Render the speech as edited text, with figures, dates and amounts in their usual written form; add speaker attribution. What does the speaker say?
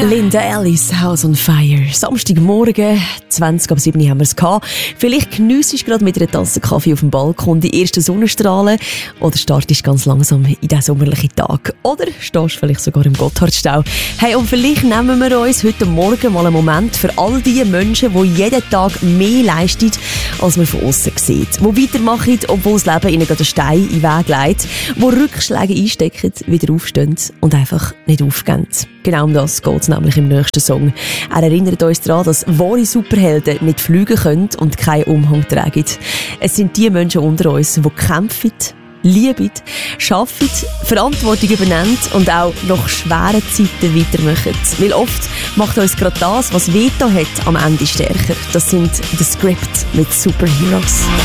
Speaker 1: Linda Ellis, House on Fire. Samstagmorgen, 20:07 haben wir es gehabt. Vielleicht geniessest du gerade mit einer Tasse Kaffee auf dem Balkon die ersten Sonnenstrahlen oder startest ganz langsam in diesen sommerlichen Tag. Oder stehst vielleicht sogar im Gotthardstau. Hey, und vielleicht nehmen wir uns heute Morgen mal einen Moment für all die Menschen, die jeden Tag mehr leisten, als man von außen sieht. Die weitermachen, obwohl das Leben ihnen gerade einen Stein in den Weg legt. Die Rückschläge einstecken, wieder aufstehen und einfach nicht aufgeben. Genau um das geht es nämlich im nächsten Song. Er erinnert uns daran, dass wahre Superhelden nicht fliegen können und keinen Umhang tragen. Es sind die Menschen unter uns, die kämpfen, lieben, arbeiten, Verantwortung übernehmen und auch nach schweren Zeiten weitermachen. Weil oft macht uns gerade das, was Veto hat, am Ende stärker. Das sind The Script mit Superheroes.